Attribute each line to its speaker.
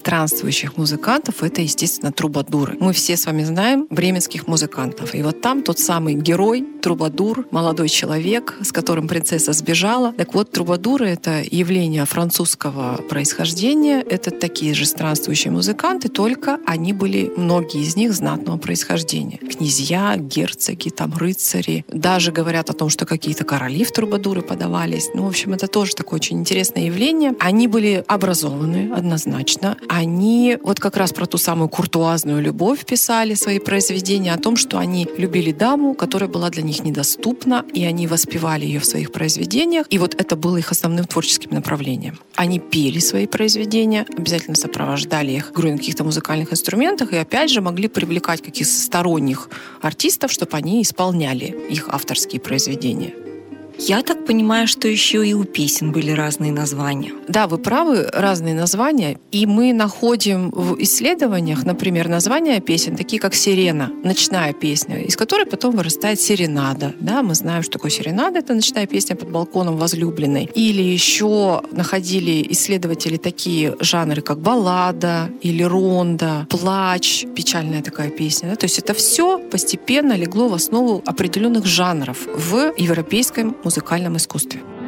Speaker 1: странствующих музыкантов — это, естественно, трубадуры. Мы все с вами знаем бременских музыкантов. И вот там тот самый герой, трубадур, молодой человек, с которым принцесса сбежала. Так вот, трубадуры — это явление французского происхождения. Это такие же странствующие музыканты, только они были, многие из них, знатного происхождения. Князья, герцоги, там, рыцари. Даже говорят о том, что какие-то короли в трубадуры подавались. Ну, в общем, это тоже такое очень интересное явление. Они были образованы однозначно. Они вот как раз про ту самую куртуазную любовь писали свои произведения, о том, что они любили даму, которая была для них недоступна, и они воспевали ее в своих произведениях. И вот это было их основным творческим направлением. Они пели свои произведения, обязательно сопровождали их игрой на каких-то музыкальных инструментах и, опять же, могли привлекать каких-то сторонних артистов, чтобы они исполняли их авторские произведения.
Speaker 2: Я так понимаю, что еще и у песен были разные названия.
Speaker 1: Да, вы правы, разные названия. И мы находим в исследованиях, например, названия песен, такие как «Сирена», ночная песня, из которой потом вырастает серенада. Да, мы знаем, что такое серенада — это ночная песня под балконом возлюбленной. Или еще находили исследователи такие жанры, как баллада или ронда, плач, печальная такая песня. Да? То есть это все постепенно легло в основу определенных жанров в европейском музыкальном искусстве.